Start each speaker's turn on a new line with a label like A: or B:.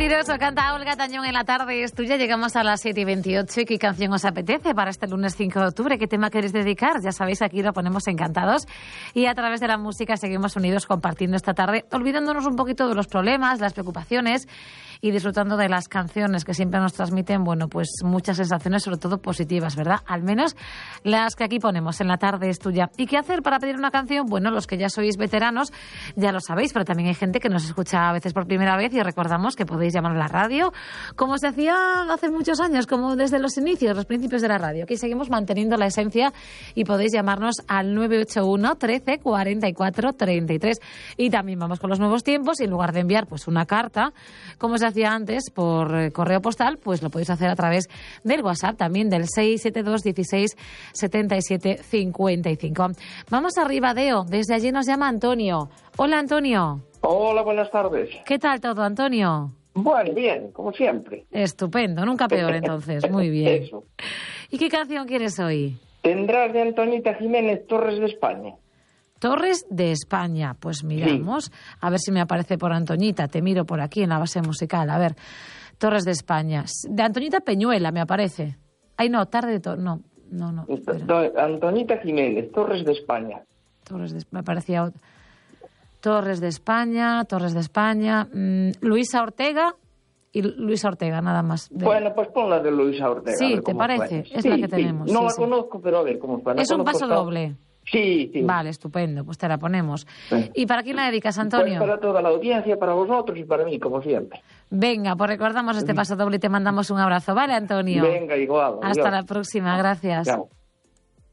A: Mentiroso, canta Olga Tañón en La tarde es tuya. Llegamos a las 7:28. ¿Y qué canción os apetece para este lunes 5 de octubre? ¿Qué tema queréis dedicar? Ya sabéis, aquí lo ponemos encantados. Y a través de la música seguimos unidos compartiendo esta tarde, olvidándonos un poquito de los problemas, las preocupaciones y disfrutando de las canciones que siempre nos transmiten, bueno, pues muchas sensaciones, sobre todo positivas, ¿verdad? Al menos las que aquí ponemos en La tarde es tuya. ¿Y qué hacer para pedir una canción? Bueno, los que ya sois veteranos ya lo sabéis, pero también hay gente que nos escucha a veces por primera vez y recordamos que podéis llamar a la radio como se hacía hace muchos años, como desde los inicios, los principios de la radio. Aquí seguimos manteniendo la esencia y podéis llamarnos al 981 13 44 33. Y también vamos con los nuevos tiempos y en lugar de enviar pues una carta, como se hacía antes por correo postal, pues lo podéis hacer a través del WhatsApp también del 672 16 77 55. Vamos arriba, Deo. Desde allí nos llama Antonio. Hola, Antonio.
B: Hola, buenas tardes.
A: ¿Qué tal todo, Antonio?
B: Bueno, bien, como siempre.
A: Estupendo, nunca peor entonces. Muy bien.
B: Eso.
A: ¿Y qué canción quieres hoy?
B: Tendrás de Antonita Jiménez, Torres de España.
A: Torres de España. Pues miramos, sí. A ver si me aparece por Antoñita. Te miro por aquí en la base musical. A ver, Torres de España. De Antoñita Peñuela me aparece. Ay, no, tarde de no.
B: Antoñita Jiménez, Torres de España.
A: Me parecía Torres de España. Luisa Ortega y Luisa Ortega, nada más.
B: Bueno, pues pon la de Luisa Ortega.
A: Sí, ¿te parece? Es la que tenemos.
B: No la conozco, pero a ver cómo suena.
A: Es un paso doble.
B: Sí.
A: Vale, estupendo, pues te la ponemos.
B: Sí.
A: ¿Y para quién la dedicas, Antonio?
B: Pues para toda la audiencia, para vosotros y para mí, como siempre.
A: Venga, pues recordamos este paso doble y te mandamos un abrazo, ¿vale, Antonio?
B: Venga, igual.
A: Hasta la próxima, gracias.
B: Chao.